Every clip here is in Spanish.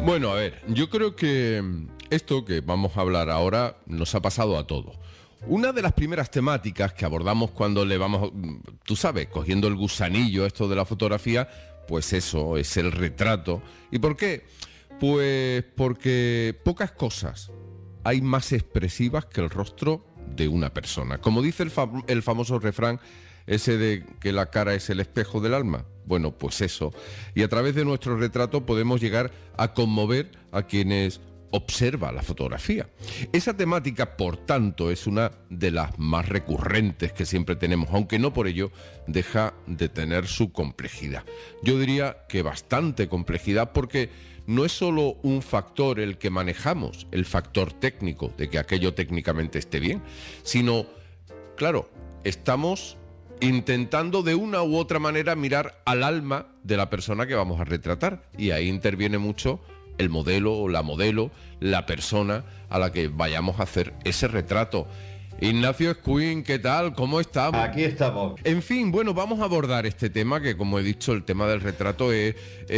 Bueno, a ver, yo creo que esto que vamos a hablar ahora nos ha pasado a todos. Una de las primeras temáticas que abordamos cuando le vamos, tú sabes, cogiendo el gusanillo esto de la fotografía, pues eso, es el retrato. ¿Y por qué? Pues porque pocas cosas hay más expresivas que el rostro de una persona. Como dice el famoso refrán ese de que la cara es el espejo del alma. Bueno, pues eso. Y a través de nuestro retrato podemos llegar a conmover a quienes observa la fotografía. Esa temática, por tanto, es una de las más recurrentes que siempre tenemos, aunque no por ello deja de tener su complejidad. Yo diría que bastante complejidad, porque no es solo un factor el que manejamos, el factor técnico, de que aquello técnicamente esté bien, sino, claro, estamos intentando de una u otra manera mirar al alma de la persona que vamos a retratar, y ahí interviene mucho el modelo o la modelo, la persona a la que vayamos a hacer ese retrato. Ignacio Escuín, ¿qué tal? ¿Cómo estamos? Aquí estamos. En fin, bueno, vamos a abordar este tema que, como he dicho, el tema del retrato es,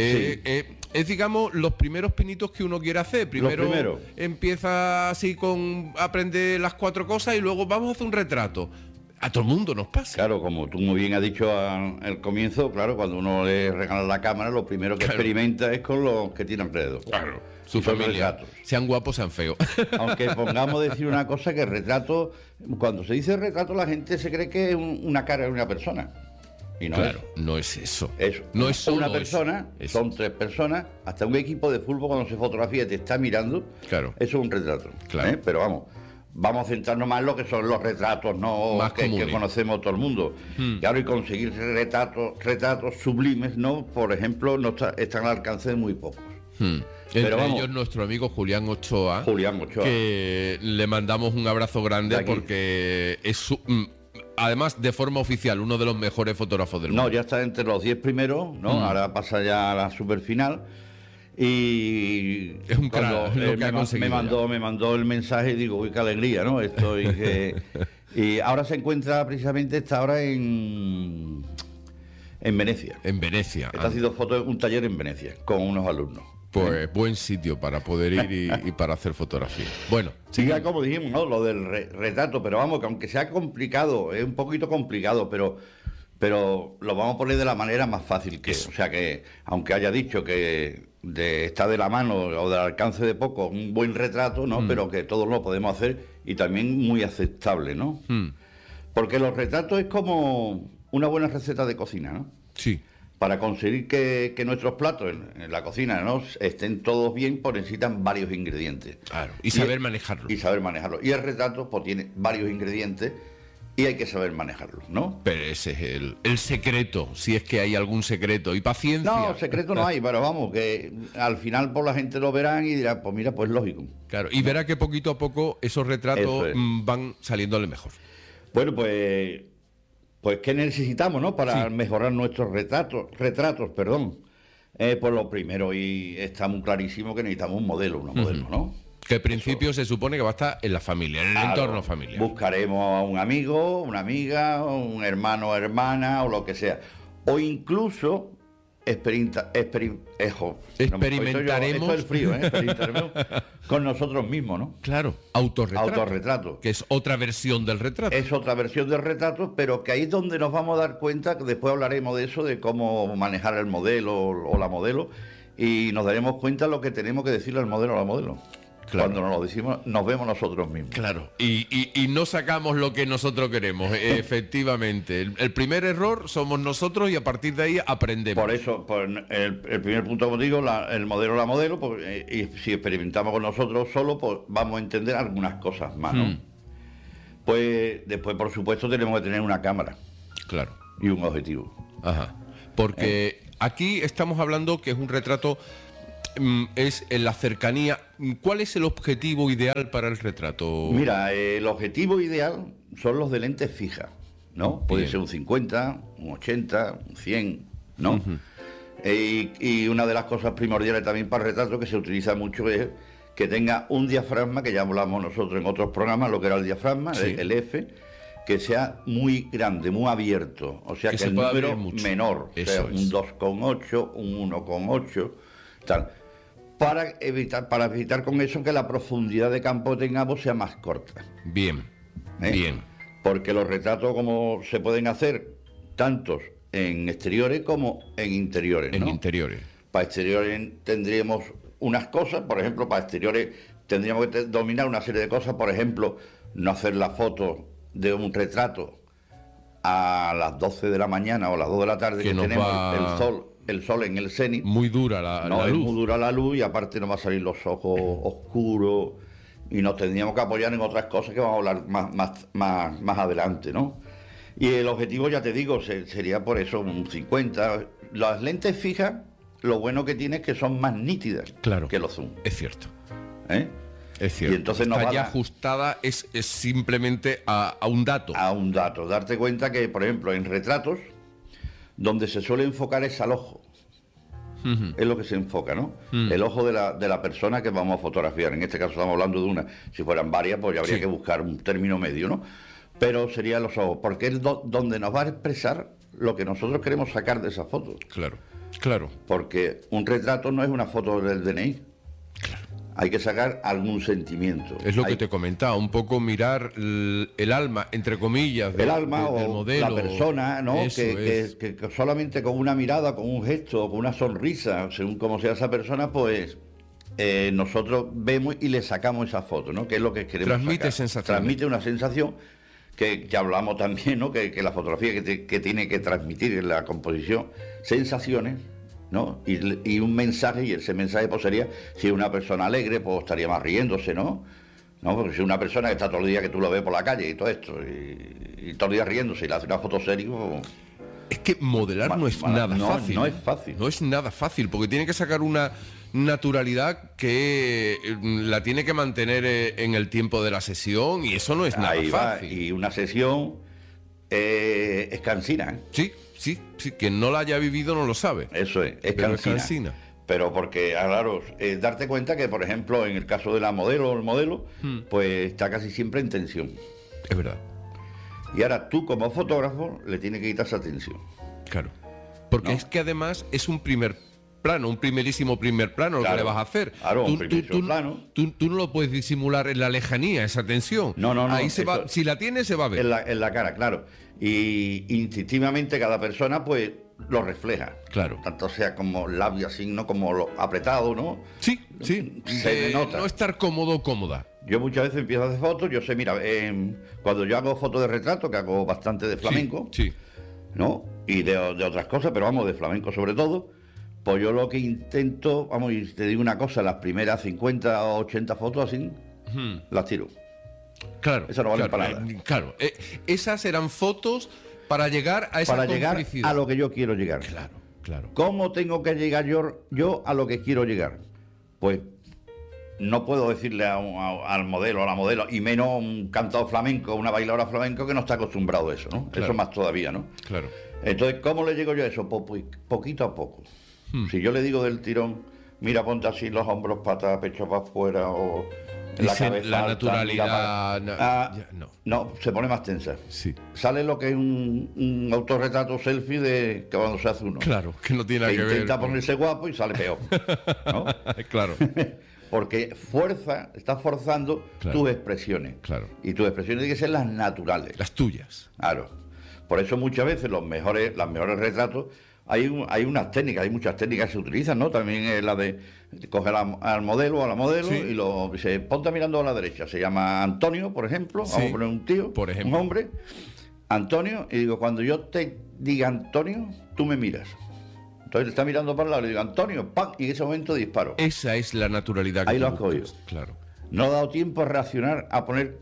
digamos, los primeros pinitos que uno quiere hacer. Primero empieza así con aprender las 4 cosas y luego vamos a hacer un retrato. A todo el mundo nos pasa. Claro, como tú muy bien has dicho al comienzo, claro, cuando uno le regala la cámara, lo primero que experimenta es con los que tiene alrededor. Claro, su familia, sean guapos, sean feos. Aunque pongamos decir una cosa, que retrato, cuando se dice retrato, la gente se cree que es una cara de una persona. Y no claro, es. no es eso. No es solo una persona, eso. Son 3 personas, hasta un equipo de fútbol cuando se fotografía y te está mirando, claro. Eso es un retrato. Claro. Pero vamos a centrarnos más en lo que son los retratos, ¿no? que conocemos todo el mundo. Claro, y conseguir retratos sublimes, ¿no? Por ejemplo, no están al alcance de muy pocos. Entre ellos nuestro amigo Julián Ochoa, que le mandamos un abrazo grande porque es además de forma oficial uno de los mejores fotógrafos del mundo. No, ya está entre los 10 primeros, ¿no? Ahora pasa ya a la superfinal. Y es un crack, me mandó el mensaje y digo, uy, qué alegría, ¿no? Y ahora se encuentra precisamente, está ahora en Venecia. En Venecia. Está haciendo fotos, un taller en Venecia con unos alumnos. Pues buen sitio para poder ir y para hacer fotografía. Bueno, sí, ya como dijimos, ¿no? Lo del retrato, pero vamos, que aunque sea complicado, es un poquito complicado, pero lo vamos a poner de la manera más fácil que es. O sea que, aunque haya dicho que está de la mano o del alcance de poco un buen retrato, ¿no? Pero que todos lo podemos hacer y también muy aceptable, ¿no? Porque los retratos es como una buena receta de cocina, ¿no? Sí. Para conseguir que nuestros platos en la cocina, ¿no? estén todos bien, pues necesitan varios ingredientes. Claro, y saber manejarlos. Y el retrato, pues tiene varios ingredientes y hay que saber manejarlos, ¿no? Pero ese es el secreto, si es que hay algún secreto. Y paciencia. No, secreto no hay, pero vamos, que al final por la gente lo verán y dirá, pues mira, pues lógico. Claro, y verá que poquito a poco esos retratos van saliéndole mejor. Bueno, pues ¿qué necesitamos, no? Para mejorar nuestros retratos, Pues lo primero, y está muy clarísimo que necesitamos un modelo, ¿no? Que al principio se supone que va a estar en la familia, en el entorno familiar. Buscaremos a un amigo, una amiga, un hermano o hermana o lo que sea. O incluso experimentaremos. Esto es el frío, experimentaremos con nosotros mismos, ¿no? Claro, autorretrato. Que es otra versión del retrato. Es otra versión del retrato, pero que ahí es donde nos vamos a dar cuenta, que después hablaremos de eso, de cómo manejar el modelo o la modelo, y nos daremos cuenta de lo que tenemos que decirle al modelo o la modelo. Claro. Cuando nos lo decimos, nos vemos nosotros mismos. Claro, y no sacamos lo que nosotros queremos, efectivamente. El primer error somos nosotros y a partir de ahí aprendemos. Por eso, el primer punto, como digo, el modelo o la modelo, pues, y si experimentamos con nosotros solo, pues vamos a entender algunas cosas más, ¿no? Pues después, por supuesto, tenemos que tener una cámara. Claro. Y un objetivo. Ajá. Porque aquí estamos hablando que es un retrato... es en la cercanía. ¿Cuál es el objetivo ideal para el retrato? Mira, el objetivo ideal son los de lentes fijas, ¿no? Bien. Puede ser un 50, un 80, un 100, ¿no? Y una de las cosas primordiales también para el retrato que se utiliza mucho es que tenga un diafragma, que ya hablamos nosotros en otros programas, lo que era el diafragma, el F, que sea muy grande, muy abierto, o sea que el número menor, o sea, un 2,8, un 1,8, tal. para evitar con eso que la profundidad de campo que tengamos sea más corta. Bien, bien. Porque los retratos como se pueden hacer tantos en exteriores como en interiores, ¿no? En interiores. Para exteriores tendríamos unas cosas, por ejemplo, para exteriores tendríamos que dominar una serie de cosas, por ejemplo, no hacer la foto de un retrato a las 12 de la mañana o a las 2 de la tarde, que tenemos el sol en el cenit. Muy dura la luz. Es muy dura la luz y aparte nos va a salir los ojos oscuros y nos tendríamos que apoyar en otras cosas que vamos a hablar más adelante, ¿no? Y el objetivo, ya te digo, sería por eso un 50. Las lentes fijas, lo bueno que tiene es que son más nítidas que los zoom. Es cierto. Es cierto. Y entonces está ya ajustada, es simplemente a un dato. A un dato. Darte cuenta que, por ejemplo, en retratos, donde se suele enfocar es al ojo. Es lo que se enfoca, ¿no? El ojo de la persona que vamos a fotografiar. En este caso estamos hablando de una. Si fueran varias, pues ya habría que buscar un término medio, ¿no? Pero serían los ojos, porque es donde nos va a expresar lo que nosotros queremos sacar de esa foto. Claro. Porque un retrato no es una foto del DNI. Claro. Hay que sacar algún sentimiento. Es lo que te comentaba, un poco mirar el alma, entre comillas, el alma del o modelo. La persona, ¿no? Que solamente con una mirada, con un gesto, con una sonrisa, según como sea esa persona, pues nosotros vemos y le sacamos esa foto, ¿no? Que es lo que queremos Transmite sacar. sensación. Transmite una sensación que hablamos también, ¿no? Que la fotografía que tiene que transmitir en la composición sensaciones, ¿no? Y un mensaje, y ese mensaje pues sería, si es una persona alegre, pues estaría más riéndose, ¿no? Porque si es una persona que está todo el día, que tú lo ves por la calle y todo esto, y todo el día riéndose y le hace una foto seria, pues, es que modelar no es nada fácil. No es fácil. No es nada fácil, porque tiene que sacar una naturalidad que la tiene que mantener en el tiempo de la sesión, y eso no es nada fácil. Y una sesión es cansina, Sí, quien no la haya vivido no lo sabe. Eso es Pero cansina. Pero porque, claro, darte cuenta que, por ejemplo, en el caso de la modelo o el modelo, pues está casi siempre en tensión. Es verdad. Y ahora tú, como fotógrafo, le tienes que quitar esa tensión. Claro. Porque es que además es un primer plano, un primerísimo primer plano, lo que le vas a hacer. Claro, un primerísimo plano. Tú no lo puedes disimular en la lejanía, esa tensión. No. Ahí si la tienes, se va a ver. En la cara, claro. Y instintivamente cada persona, pues, lo refleja. Claro. Tanto sea como labio así, ¿no? Como lo apretado, ¿no? Sí. Se nota. No estar cómodo o cómoda. Yo muchas veces empiezo a hacer fotos, yo sé, mira, cuando yo hago fotos de retrato, que hago bastante de flamenco, ¿no? Y de otras cosas, pero vamos, de flamenco sobre todo, pues yo lo que intento, vamos, y te digo una cosa, las primeras 50 o 80 fotos así, las tiro. Claro. Eso no vale para nada. Claro. Esas eran fotos para llegar a esa complicidad. Para llegar a lo que yo quiero llegar. Claro. ¿Cómo tengo que llegar yo a lo que quiero llegar? Pues no puedo decirle al modelo, a la modelo, y menos un cantador flamenco, una bailadora flamenco que no está acostumbrado a eso, ¿no? Claro. Eso más todavía, ¿no? Claro. Entonces, ¿cómo le llego yo a eso? Pues poquito a poco. Si yo le digo del tirón, mira, ponte así los hombros, patas, pecho para afuera, o la cabeza la alta, naturalidad... no, se pone más tensa. Sí. Sale lo que es un autorretrato selfie de que cuando se hace uno. Claro, que no tiene nada que ver. Intenta ponerse guapo y sale peor, ¿no? Claro. Porque está forzando tus expresiones. Claro. Y tus expresiones tienen que ser las naturales. Las tuyas. Claro. Por eso muchas veces los mejores retratos, hay unas técnicas, hay muchas técnicas que se utilizan, ¿no? También es la de coger al modelo o a la modelo y dice, ponte mirando a la derecha. Se llama Antonio, por ejemplo. Vamos a poner un tío, un hombre. Antonio, y digo, cuando yo te diga Antonio, tú me miras. Entonces le está mirando para el lado, le digo, Antonio, ¡pam! Y en ese momento disparo. Esa es la naturalidad que ahí lo has cogido. Claro. No ha dado tiempo a reaccionar, a poner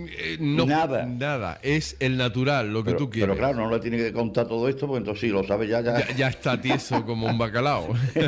nada. Nada, es el natural, lo que tú quieres. Pero claro, no le tiene que contar todo esto, porque entonces sí, lo sabe ya está tieso como un bacalao.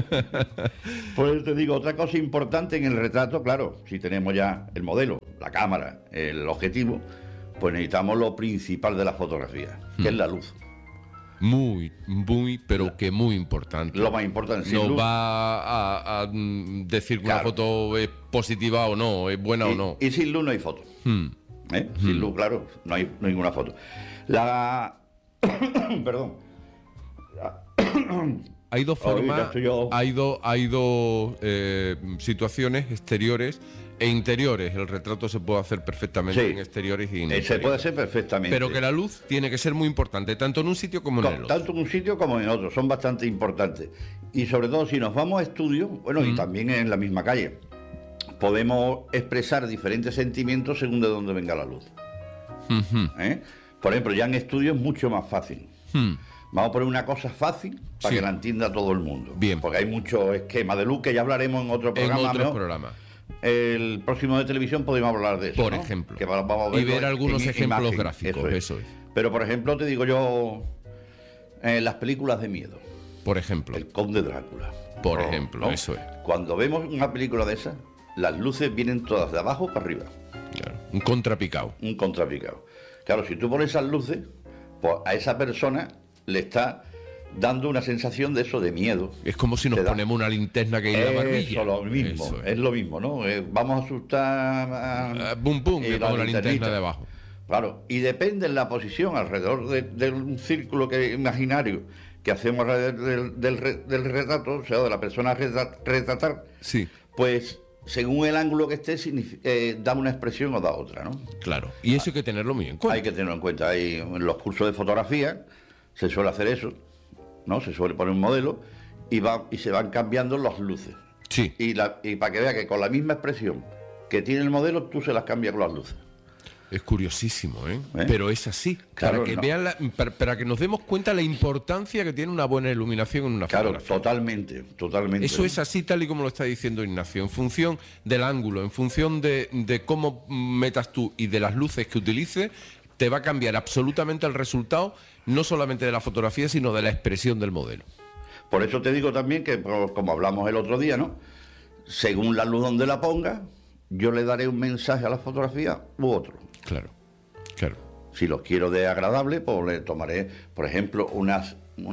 Pues te digo, otra cosa importante en el retrato, claro, si tenemos ya el modelo, la cámara, el objetivo, pues necesitamos lo principal de la fotografía, que es la luz. Muy, pero que muy importante. Lo más importante. No va a decir que una foto es positiva o no, es buena o no. Y sin luz no hay foto. Sin luz, claro, no hay ninguna foto. Perdón. hay dos formas, hay dos situaciones exteriores e interiores. El retrato se puede hacer perfectamente en exteriores y en interiores. Se puede hacer perfectamente. Pero que la luz tiene que ser muy importante, tanto en un sitio como en el otro. Tanto en un sitio como en otro, son bastante importantes. Y sobre todo si nos vamos a estudios, bueno, y también en la misma calle, podemos expresar diferentes sentimientos según de dónde venga la luz. Por ejemplo, ya en estudios es mucho más fácil. Vamos a poner una cosa fácil para que la entienda todo el mundo. Bien. Porque hay muchos esquemas de luz que ya hablaremos en otro programa. En otros programas. El próximo de televisión podemos hablar de eso. Por ejemplo. Que vamos a y ver algunos ejemplos gráficos. Eso es. Pero, por ejemplo, te digo yo, las películas de miedo. Por ejemplo. El Conde Drácula. Por ejemplo, eso es. Cuando vemos una película de esas, las luces vienen todas de abajo para arriba. Claro. Un contrapicado. Un contrapicado. Claro, si tú pones esas luces, pues a esa persona le está dando una sensación de eso, de miedo. Es como si nos ponemos una linterna que hay en la barbilla. Lo mismo, es lo mismo, ¿no? Vamos a asustar... Bum, pum, y pongo la linterna de abajo. Claro, y depende de la posición alrededor de un círculo imaginario que hacemos alrededor del retrato, o sea, de la persona a retratar, sí. Pues según el ángulo que esté, da una expresión o da otra, ¿no? Claro, y eso hay que tenerlo muy en cuenta. Hay que tenerlo en cuenta. En los cursos de fotografía se suele hacer eso, ¿no? Se suele poner un modelo y se van cambiando las luces. Sí. Y para que vea que con la misma expresión que tiene el modelo, tú se las cambias con las luces. Es curiosísimo, ¿eh? Pero es así. Claro, para que vean para que nos demos cuenta la importancia que tiene una buena iluminación en una fotografía. Claro, totalmente. Eso es así tal y como lo está diciendo Ignacio, en función del ángulo, en función de cómo metas tú y de las luces que utilices, te va a cambiar absolutamente el resultado, no solamente de la fotografía, sino de la expresión del modelo. Por eso te digo también que, como hablamos el otro día, ¿no? Según la luz donde la ponga, yo le daré un mensaje a la fotografía u otro. Claro. Si los quiero de agradable, pues le tomaré, por ejemplo, una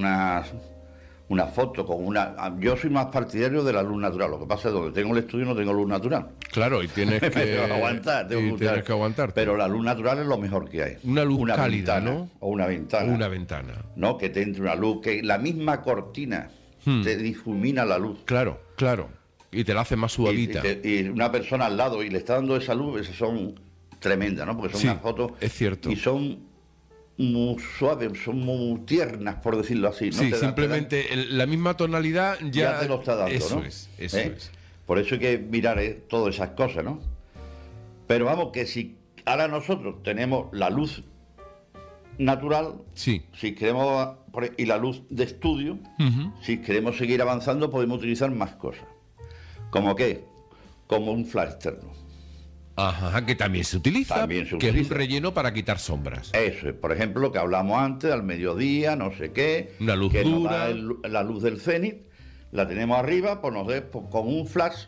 foto con una... Yo soy más partidario de la luz natural. Lo que pasa es que donde tengo el estudio no tengo luz natural. Claro, y tienes que... tienes que aguantar. Pero la luz natural es lo mejor que hay. Una luz cálida, ventana, ¿no? O una ventana. Una ventana. ¿No? Que te entre una luz, que la misma cortina te difumina la luz. Claro. Y te la hace más suavita. Y una persona al lado y le está dando esa luz, esas son tremendas, ¿no? Porque son unas fotos... es cierto. Y son muy suaves, son muy tiernas, por decirlo así, ¿no? Sí, simplemente la misma tonalidad ya te lo está dando, eso ¿no? Eso es. Por eso hay que mirar todas esas cosas, ¿no? Pero vamos, que si ahora nosotros tenemos la luz natural, si queremos, y la luz de estudio, si queremos seguir avanzando, podemos utilizar más cosas. ¿Cómo qué? Como un flash externo. Ajá, que también se utiliza, que es un relleno para quitar sombras. Eso es, por ejemplo, lo que hablamos antes, al mediodía, no sé qué, una luz que dura. Nos da la luz del cenit, la tenemos arriba, pues con un flash,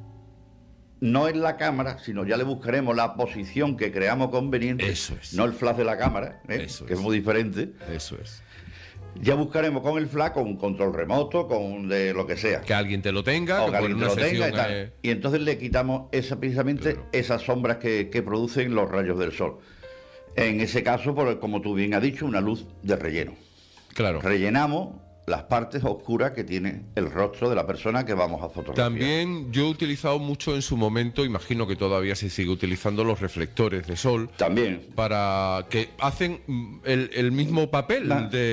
no en la cámara, sino ya le buscaremos la posición que creamos conveniente. Eso es. No el flash de la cámara, que es muy diferente. Eso es. Ya buscaremos con el flash, con un control remoto, con de lo que sea. Que alguien te lo tenga, o que alguien te lo tenga y tal. Y entonces le quitamos precisamente esas sombras que producen los rayos del sol. En ese caso, como tú bien has dicho, una luz de relleno. Claro. Rellenamos las partes oscuras que tiene el rostro de la persona que vamos a fotografiar. También yo he utilizado mucho en su momento, imagino que todavía se sigue utilizando los reflectores de sol. También. Para que hacen el mismo papel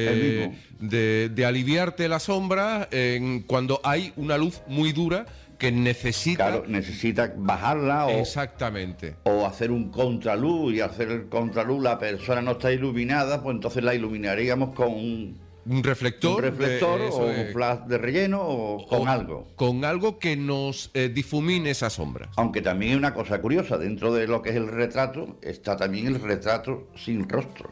de aliviarte la sombra cuando hay una luz muy dura que necesita... Claro, necesita bajarla Exactamente. O hacer un contraluz, y hacer el contraluz la persona no está iluminada, pues entonces la iluminaríamos con un reflector o un flash de relleno o con algo. Con algo que nos difumine esas sombras. Aunque también hay una cosa curiosa, dentro de lo que es el retrato, está también el retrato sin rostro.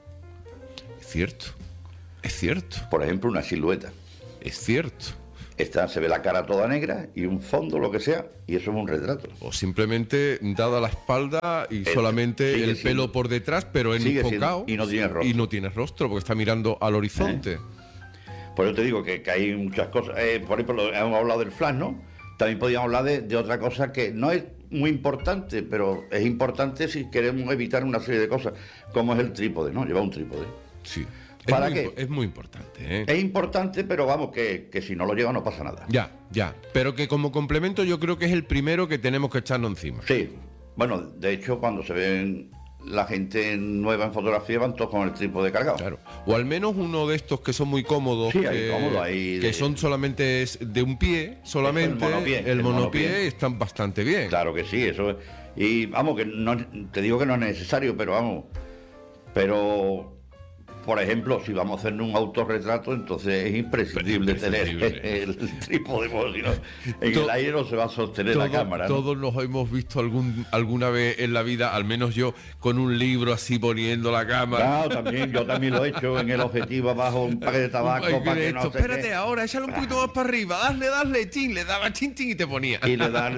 Es cierto. Por ejemplo, una silueta. Es cierto. Se ve la cara toda negra y un fondo, lo que sea, y eso es un retrato. O simplemente dada la espalda y solamente el pelo por detrás, pero enfocado. Y no tiene rostro. Y no tiene rostro, porque está mirando al horizonte. Por eso te digo que hay muchas cosas. Por ejemplo, hemos hablado del flash, ¿no? También podríamos hablar de otra cosa que no es muy importante, pero es importante si queremos evitar una serie de cosas, como es el trípode, ¿no? Llevar un trípode. Sí. ¿Para qué? Es muy importante, ¿eh? Es importante, pero vamos, que si no lo lleva no pasa nada. Ya. Pero que como complemento yo creo que es el primero que tenemos que echarnos encima. Sí. Bueno, de hecho, cuando se ven la gente nueva en fotografía van todos con el trípode cargado. Claro. O al menos uno de estos que son muy cómodos. Sí, hay cómodos ahí. Que son solamente de un pie, solamente. El monopié están bastante bien. Claro que sí, eso es. Y vamos, que no, te digo que no es necesario, pero vamos. Pero, por ejemplo, si vamos a hacer un autorretrato, entonces es imprescindible tener el trípode, porque si no, en el aire no se va a sostener la cámara, ¿no? Todos nos hemos visto alguna vez en la vida, al menos yo, con un libro así poniendo la cámara. Claro, yo también lo he hecho en el objetivo abajo, un paquete de tabaco para que no se espérate, ahora, échale un poquito más para arriba, dale, chin, le daba chin y te ponía. Y le da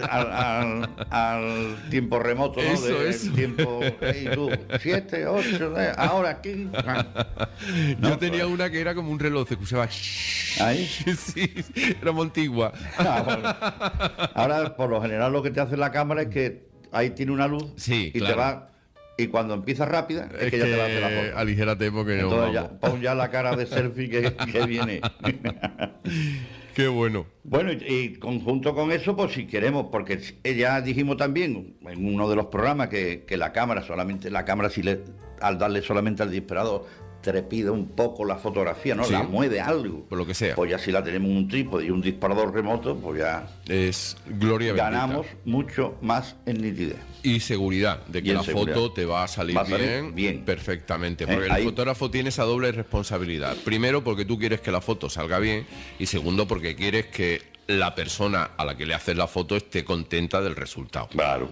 al tiempo remoto, ¿no? Eso. El tiempo, y tú, 7, 8, ahora aquí. Yo tenía una que era como un reloj, se escuchaba. ¿Ahí? Sí, era muy antigua. Bueno. Ahora, por lo general, lo que te hace la cámara es que ahí tiene una luz y claro. Te va. Y cuando empieza rápida, es que ya te va a hacer la foto. Aligérate porque entonces no. Pon ya la cara de selfie que viene. Qué bueno. Bueno, y conjunto con eso, pues si queremos, porque ya dijimos también en uno de los programas que la cámara, al darle solamente al disparador, trepida un poco la fotografía, ¿no? Sí. La mueve algo. Por lo que sea. Pues ya si la tenemos un trípode y un disparador remoto, pues ya es gloria bendita. Ganamos mucho más en nitidez. Y seguridad, de que la foto te va a salir bien, perfectamente. Porque el fotógrafo tiene esa doble responsabilidad. Primero, porque tú quieres que la foto salga bien. Y segundo, porque quieres que la persona a la que le haces la foto esté contenta del resultado. Claro.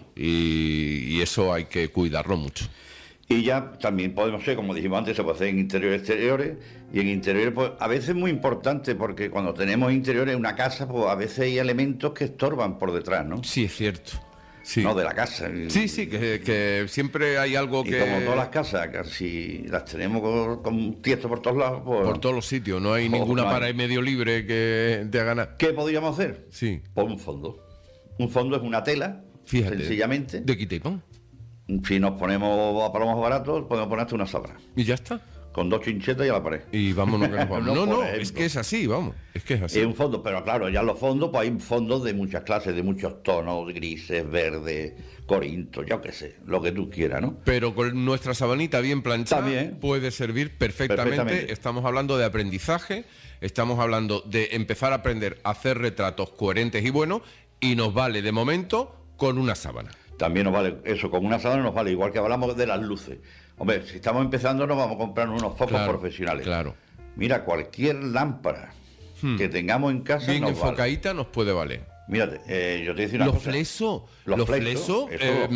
Y eso hay que cuidarlo mucho. Y ya también podemos ser, como dijimos antes, se puede hacer en interiores y exteriores. Y en interiores, pues a veces es muy importante, porque cuando tenemos interiores en una casa, pues a veces hay elementos que estorban por detrás, ¿no? Sí, es cierto. Sí. No, de la casa. Sí, que siempre hay algo que... Y como todas las casas, si las tenemos con tiesto por todos lados... Pues, por todos los sitios, no hay ninguna pared medio libre que te haga nada. ¿Qué podríamos hacer? Sí. Pon un fondo. Un fondo es una tela, fíjate, sencillamente. De quita y pon. Si nos ponemos a palomos baratos, podemos ponerte una sábana. Y ya está. Con 2 chinchetas y a la pared. Y vámonos que nos vamos. No, es que es así, vamos. Es que es así. Es un fondo, pero claro, ya los fondos, pues hay fondos de muchas clases, de muchos tonos, grises, verdes, corinto, yo qué sé, lo que tú quieras, ¿no? Pero con nuestra sabanita bien planchada también puede servir perfectamente. Estamos hablando de aprendizaje, estamos hablando de empezar a aprender a hacer retratos coherentes y buenos, y nos vale de momento con una sábana. También nos vale eso, con una sábana nos vale, igual que hablamos de las luces. Hombre, si estamos empezando nos vamos a comprar unos focos profesionales. Claro. Mira, cualquier lámpara que tengamos en casa bien enfocadita nos puede valer. Mírate, yo te decía una cosa. Los flesos,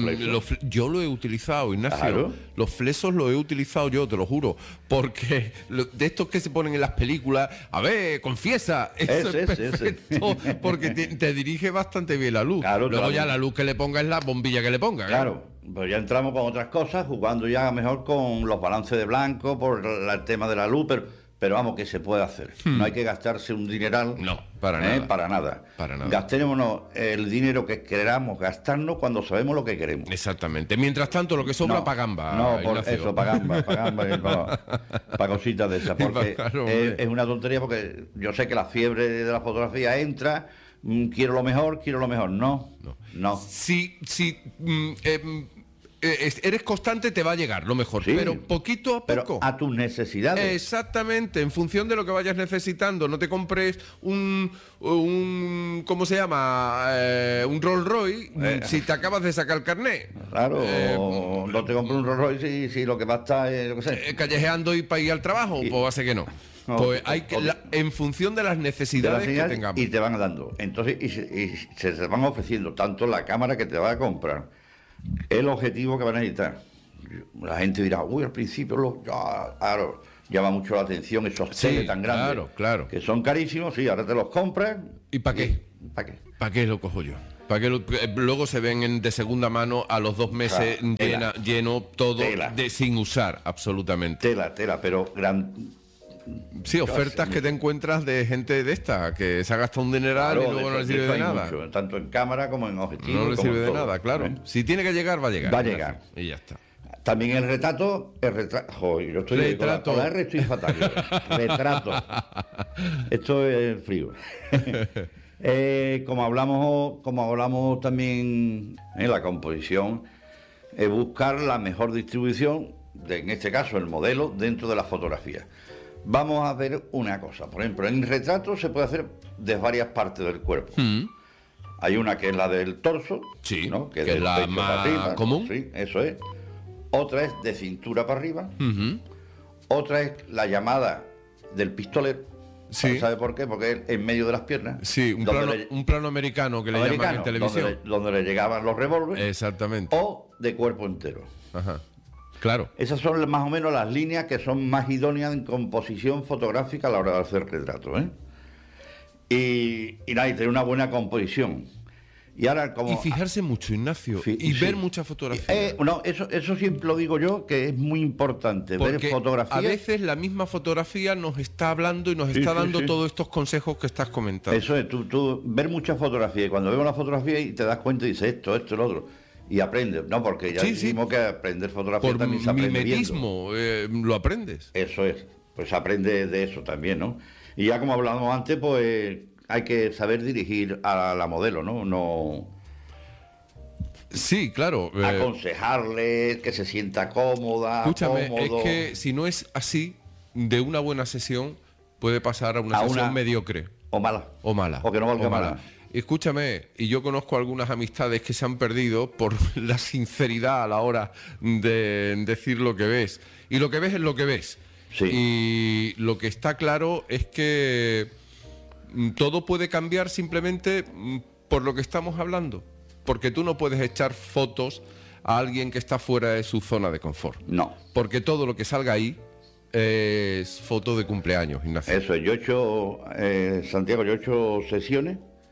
yo lo he utilizado, Ignacio. Claro. Los flesos los he utilizado yo, te lo juro. Porque de estos que se ponen en las películas, a ver, confiesa, eso es perfecto, porque te dirige bastante bien la luz. Claro, luego ya la luz que le ponga es la bombilla que le ponga. Claro, pues ya entramos con otras cosas, jugando ya mejor con los balances de blanco, por el tema de la luz, pero vamos, que se puede hacer. No hay que gastarse un dineral. No, para nada. Para nada. Gastémonos el dinero que queramos gastarnos cuando sabemos lo que queremos. Exactamente. Mientras tanto, lo que sobra, pa' gamba. No, por eso, pa' gamba, para cositas de esas. Porque es una tontería, porque yo sé que la fiebre de la fotografía entra, quiero lo mejor. No. Sí. Eres constante, te va a llegar lo mejor, sí, pero poquito a poco. Pero a tus necesidades. Exactamente, en función de lo que vayas necesitando. No te compres un ¿cómo se llama? Un Rolls Royce si te acabas de sacar el carnet. Claro, no te compres un Rolls Royce si lo que va a estar es, lo que sé. Callejeando y para ir al trabajo, pues va a ser que no. Pues hay que, en función de las necesidades que tengamos. Y te van dando. Entonces, y se te van ofreciendo tanto la cámara que te vas a comprar, el objetivo que van a necesitar. La gente dirá, uy, al principio llama mucho la atención esos teles tan grandes, claro, que son carísimos, sí, ahora te los compras. ¿Y para qué? ¿Para qué lo cojo yo? Para que luego se ven de segunda mano a los 2 meses lleno todo sin usar absolutamente. Tela, pero sí, ofertas que te encuentras de gente de esta, que se ha gastado un dineral y luego no le sirve de nada. Mucho, tanto en cámara como en objetivo. No le sirve de nada, claro. Si tiene que llegar, va a llegar. Va a llegar. Y ya está. También el retrato, joder, yo estoy Retrato. con la R estoy fatal. Retrato. Esto es frío. Como hablamos también en la composición, buscar la mejor distribución, en este caso el modelo, dentro de la fotografía. Vamos a ver una cosa, por ejemplo, en retrato se puede hacer de varias partes del cuerpo. Hay una que es la del torso, Sí, ¿no? que es del la pecho más para arriba, común. Sí, eso es. Otra es de cintura para arriba. Otra es la llamada del pistolero. Sí. ¿Sabe por qué? Porque es en medio de las piernas. Sí, un plano americano que le llaman en televisión. Donde le llegaban los revólveres. Exactamente. O de cuerpo entero. Ajá. Claro. Esas son más o menos las líneas que son más idóneas en composición fotográfica a la hora de hacer retratos, ¿eh? Y nada, y tener una buena composición. Y ahora como... Y fijarse mucho, Ignacio, y ver muchas fotografías. No, eso siempre lo digo yo, que es muy importante, ver Porque fotografías. a veces la misma fotografía nos está hablando y nos está dando todos estos consejos que estás comentando. Eso es, tú ver muchas fotografías, y cuando vemos la fotografía y te das cuenta y dices esto, el otro, y aprendes, ¿no? Porque ya decimos que aprender fotografía por también se aprende mimetismo lo aprendes. Eso es, pues aprende de eso también, ¿no? Y ya como hablábamos antes, pues hay que saber dirigir a la modelo, ¿no? Sí, claro. Aconsejarle que se sienta cómoda, Escúchame, cómodo. es que si no es así, de una buena sesión puede pasar a una sesión mediocre. O mala. O mala. O que no valga mala. Escúchame, y yo conozco algunas amistades que se han perdido por la sinceridad a la hora de decir lo que ves. Y lo que ves es lo que ves. Sí. Y lo que está claro es que todo puede cambiar simplemente por lo que estamos hablando. Porque tú no puedes echar fotos a alguien que está fuera de su zona de confort. No. Porque todo lo que salga ahí es foto de cumpleaños, Ignacio. Eso, yo he hecho, Santiago, yo he hecho sesiones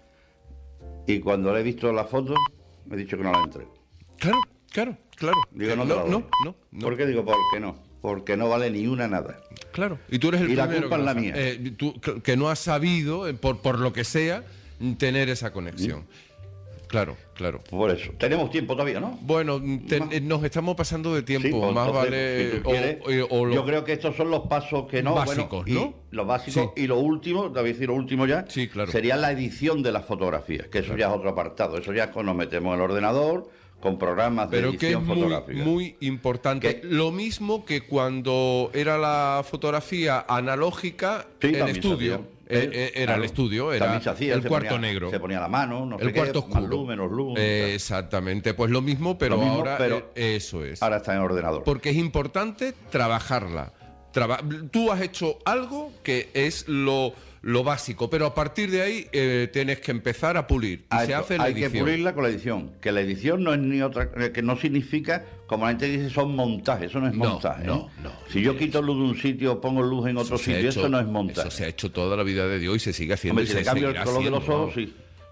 y cuando le he visto la foto me he dicho que no la entrego. Claro. Digo, no. ¿Por qué digo por qué no? Porque no vale ni una nada. Claro. Y tú eres el primero. Y la culpa es la mía. Que no has sabido, por lo que sea, tener esa conexión. Claro. Por eso. Tenemos tiempo todavía, ¿no? Bueno, nos estamos pasando de tiempo. Sí, pues más entonces, vale. si tú quieres, yo creo que estos son los pasos que no. Básicos, ¿no? Los básicos. Sí. Y lo último, te voy a decir lo último ya. Sí, claro. Sería la edición de las fotografías, que eso ya es otro apartado. Eso ya es cuando nos metemos en el ordenador con programas de edición que es fotográfica. muy importante. Lo mismo que cuando era la fotografía analógica en estudio. Era el estudio, era el cuarto negro. Se ponía la mano, no sé el cuarto qué, oscuro. más luz, menos luz. Exactamente, pues lo mismo, pero ahora eso es. Ahora está en el ordenador. Porque es importante trabajarla. Tú has hecho algo que es lo básico, pero a partir de ahí tienes que empezar a pulir. Y se hace la edición. Hay que pulirla con la edición. Que la edición no es ni otra, que no significa, como la gente dice, son montajes. Eso no es montaje. No. Si yo quito luz de un sitio, pongo luz en otro sitio, eso no es montaje. Eso se ha hecho toda la vida de Dios y se sigue haciendo. Hombre, si le cambio el color de los ojos, sí.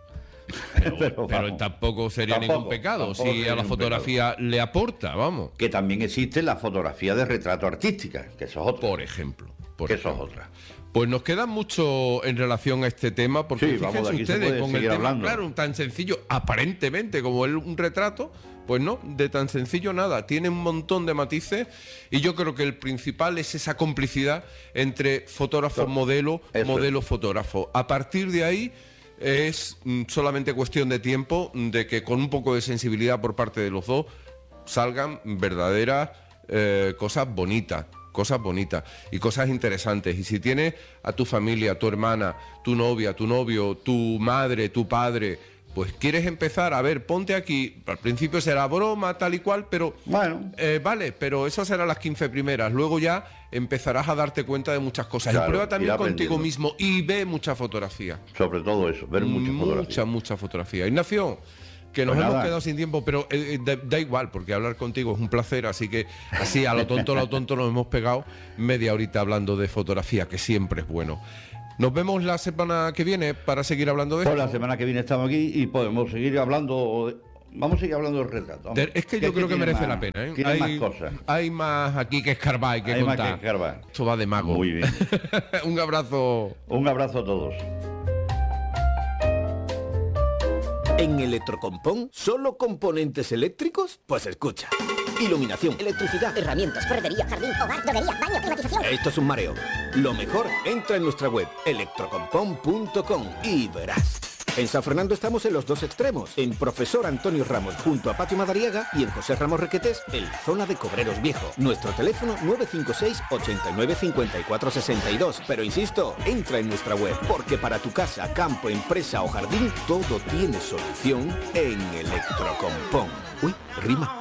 Pero tampoco sería ningún pecado si a la fotografía le aporta, vamos. Que también existe la fotografía de retrato artística, que eso es otra. Por ejemplo. Eso es otra. Pues nos queda mucho en relación a este tema, porque sí, fíjense ustedes, con el tema, hablando. Claro, tan sencillo, aparentemente, como un retrato, pues no, de tan sencillo nada. Tiene un montón de matices y yo creo que el principal es esa complicidad entre fotógrafo-modelo, modelo-fotógrafo. A partir de ahí es solamente cuestión de tiempo de que con un poco de sensibilidad por parte de los dos salgan verdaderas cosas bonitas y cosas interesantes. Y si tienes a tu familia, tu hermana, tu novia, tu novio, tu madre, tu padre, pues quieres empezar, a ver, ponte aquí, al principio será broma, tal y cual, pero bueno, vale, pero eso serán las 15 primeras, luego ya empezarás a darte cuenta de muchas cosas. Claro, y prueba también contigo mismo y ve mucha fotografía. Sobre todo eso, ver mucha fotografía. Ignacio, que nos hemos quedado sin tiempo, pero da igual, porque hablar contigo es un placer, así que así a lo tonto nos hemos pegado media horita hablando de fotografía, que siempre es bueno. Nos vemos la semana que viene para seguir hablando de esto. Pues la semana que viene estamos aquí y podemos seguir hablando. Vamos a seguir hablando del retrato. Es que yo creo que merece la pena. Tiene más cosas. Hay más aquí que escarbar y que contar. Más que escarbar. Esto va de mago. Muy bien. Un abrazo. Un abrazo a todos. ¿En Electrocompón solo componentes eléctricos? Pues escucha. Iluminación, electricidad, herramientas, ferretería, jardín, hogar, droguería, baño, climatización. Esto es un mareo. Lo mejor, entra en nuestra web electrocompón.com y verás. En San Fernando estamos en los dos extremos, en Profesor Antonio Ramos junto a Patio Madariaga y en José Ramos Requetés en la zona de Cobreros Viejo. Nuestro teléfono 956 89 54 62. Pero insisto, entra en nuestra web, porque para tu casa, campo, empresa o jardín, todo tiene solución en Electrocompón. Uy, rima.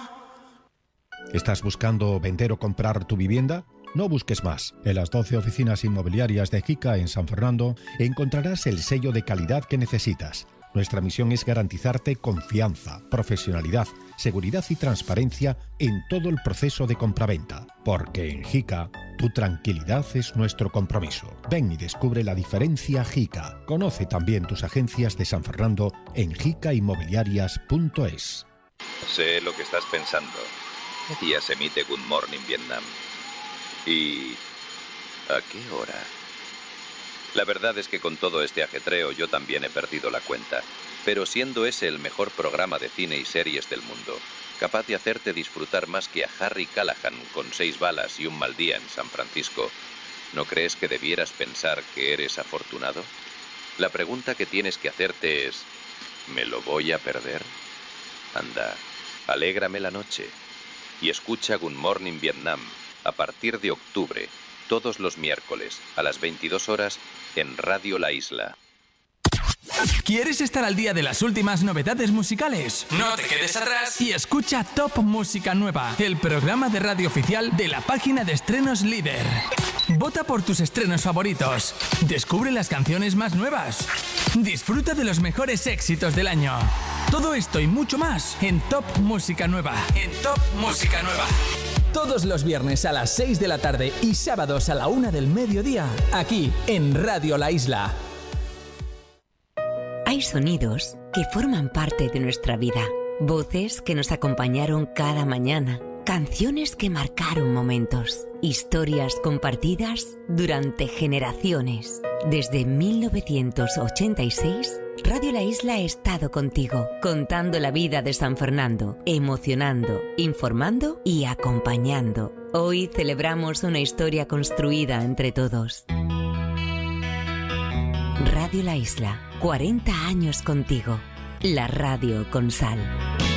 ¿Estás buscando vender o comprar tu vivienda? No busques más. En las 12 oficinas inmobiliarias de JICA en San Fernando encontrarás el sello de calidad que necesitas. Nuestra misión es garantizarte confianza, profesionalidad, seguridad y transparencia en todo el proceso de compraventa. Porque en JICA, tu tranquilidad es nuestro compromiso. Ven y descubre la diferencia JICA. Conoce también tus agencias de San Fernando en jicainmobiliarias.es. Sé lo que estás pensando. ¿Qué día se emite Good Morning Vietnam? ¿Y a qué hora? La verdad es que con todo este ajetreo yo también he perdido la cuenta, pero siendo ese el mejor programa de cine y series del mundo, capaz de hacerte disfrutar más que a Harry Callahan con 6 balas y un mal día en San Francisco, ¿no crees que debieras pensar que eres afortunado? La pregunta que tienes que hacerte es, ¿me lo voy a perder? Anda, alégrame la noche y escucha Good Morning Vietnam a partir de octubre, todos los miércoles, a las 22 horas, en Radio La Isla. ¿Quieres estar al día de las últimas novedades musicales? No te quedes atrás y escucha Top Música Nueva, el programa de radio oficial de la página de estrenos líder. Vota por tus estrenos favoritos. Descubre las canciones más nuevas. Disfruta de los mejores éxitos del año. Todo esto y mucho más en Top Música Nueva. En Top Música Nueva. Todos los viernes a las 6 de la tarde y sábados a la 1 del mediodía, aquí en Radio La Isla. Hay sonidos que forman parte de nuestra vida, voces que nos acompañaron cada mañana, canciones que marcaron momentos, historias compartidas durante generaciones. Desde 1986, Radio La Isla ha estado contigo, contando la vida de San Fernando, emocionando, informando y acompañando. Hoy celebramos una historia construida entre todos. Radio La Isla, 40 años contigo. La radio con sal.